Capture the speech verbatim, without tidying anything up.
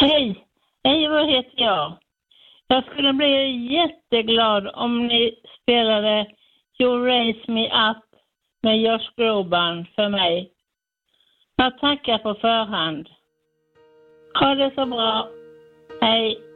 Hej, Eivor heter jag. Jag skulle bli jätteglad om ni spelade You Raise Me Up med Josh Groban för mig. Jag tackar på förhand. Ha det så bra. Hej.